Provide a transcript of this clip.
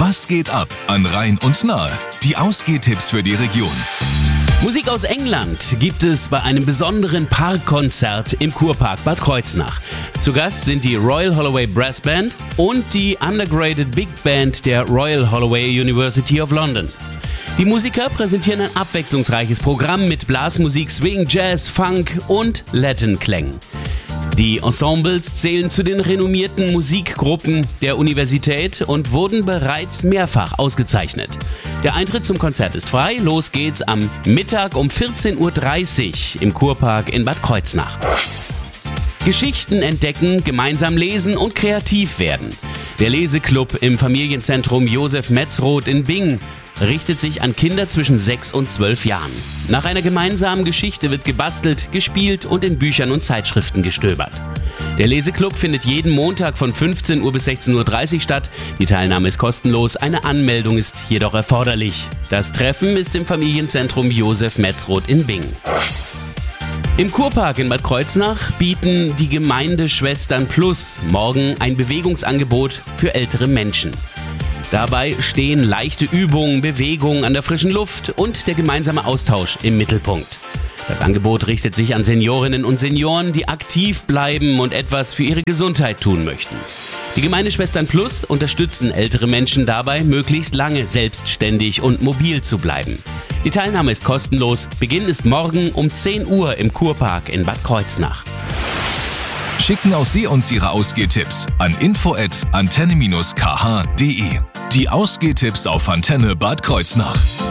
Was geht ab an Rhein und Nahe? Die Ausgehtipps für die Region. Musik aus England gibt es bei einem besonderen Parkkonzert im Kurpark Bad Kreuznach. Zu Gast sind die Royal Holloway Brass Band und die Undergraduate Big Band der Royal Holloway University of London. Die Musiker präsentieren ein abwechslungsreiches Programm mit Blasmusik, Swing, Jazz, Funk und Latin-Klängen. Die Ensembles zählen zu den renommierten Musikgruppen der Universität und wurden bereits mehrfach ausgezeichnet. Der Eintritt zum Konzert ist frei. Los geht's am Mittag um 14.30 Uhr im Kurpark in Bad Kreuznach. Geschichten entdecken, gemeinsam lesen und kreativ werden. Der Leseklub im Familienzentrum Josef Metzroth in Bingen richtet sich an Kinder zwischen 6 und 12 Jahren. Nach einer gemeinsamen Geschichte wird gebastelt, gespielt und in Büchern und Zeitschriften gestöbert. Der Leseklub findet jeden Montag von 15 Uhr bis 16.30 Uhr statt. Die Teilnahme ist kostenlos, eine Anmeldung ist jedoch erforderlich. Das Treffen ist im Familienzentrum Josef Metzroth in Bingen. Im Kurpark in Bad Kreuznach bieten die Gemeindeschwestern Plus morgen ein Bewegungsangebot für ältere Menschen. Dabei stehen leichte Übungen, Bewegungen an der frischen Luft und der gemeinsame Austausch im Mittelpunkt. Das Angebot richtet sich an Seniorinnen und Senioren, die aktiv bleiben und etwas für ihre Gesundheit tun möchten. Die Gemeindeschwestern Plus unterstützen ältere Menschen dabei, möglichst lange selbstständig und mobil zu bleiben. Die Teilnahme ist kostenlos. Beginn ist morgen um 10 Uhr im Kurpark in Bad Kreuznach. Schicken auch Sie uns Ihre Ausgehtipps an info@antenne-kh.de. Die Ausgehtipps auf Antenne Bad Kreuznach.